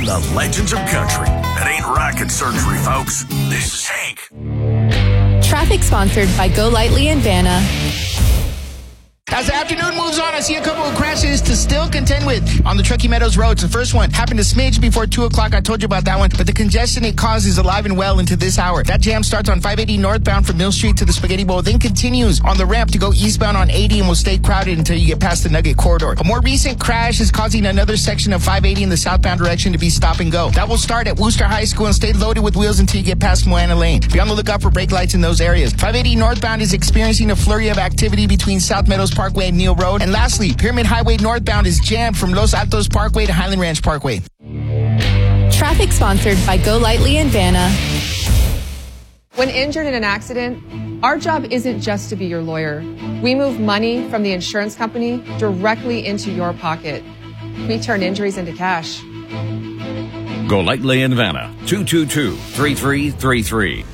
Meeting the legends of country. It ain't rocket surgery, folks. This is Hank. Traffic sponsored by Go Lightly and Vanna. As the afternoon moves on, I see a couple of crashes to still contend with on the Truckee Meadows roads. The first one happened a smidge before 2 o'clock. I told you about that one. But the congestion it causes alive and well into this hour. That jam starts on 580 northbound from Mill Street to the Spaghetti Bowl, then continues on the ramp to go eastbound on 80 and will stay crowded until you get past the Nugget Corridor. A more recent crash is causing another section of 580 in the southbound direction to be stop and go. That will start at Wooster High School and stay loaded with wheels until you get past Moana Lane. Be on the lookout for brake lights in those areas. 580 northbound is experiencing a flurry of activity between South Meadows Parkway and Neal Road. And lastly, Pyramid Highway northbound is jammed from Los Altos Parkway to Highland Ranch Parkway. Traffic sponsored by Go Lightly and Vanna. When injured in an accident, our job isn't just to be your lawyer. We move money from the insurance company directly into your pocket. We turn injuries into cash. Go Lightly and Vanna, 222-3333.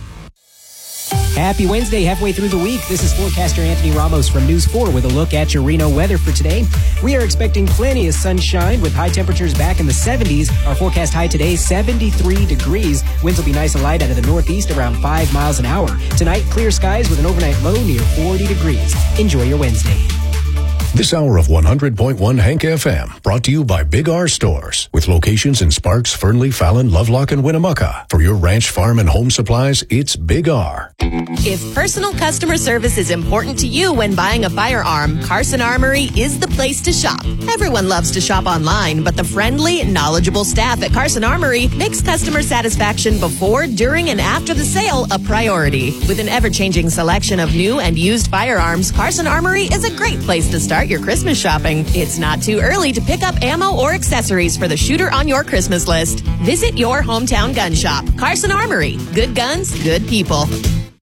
Happy Wednesday, halfway through the week. This is forecaster Anthony Ramos from News 4 with a look at your Reno weather for today. We are expecting plenty of sunshine with high temperatures back in the 70s. Our forecast high today, 73 degrees. Winds will be nice and light out of the northeast around 5 miles an hour. Tonight, clear skies with an overnight low near 40 degrees. Enjoy your Wednesday. This hour of 100.1 Hank FM brought to you by Big R Stores with locations in Sparks, Fernley, Fallon, Lovelock, and Winnemucca. For your ranch, farm, and home supplies, it's Big R. If personal customer service is important to you when buying a firearm, Carson Armory is the place to shop. Everyone loves to shop online, but the friendly, knowledgeable staff at Carson Armory makes customer satisfaction before, during, and after the sale a priority. With an ever-changing selection of new and used firearms, Carson Armory is a great place to start your Christmas shopping. It's not too early to pick up ammo or accessories for the shooter on your Christmas list. Visit your hometown gun shop. Carson Armory. Good guns, good people.